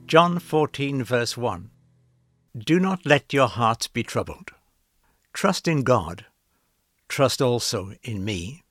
John 14, verse 1. Do not let your hearts be troubled. Trust in God. Trust also in me.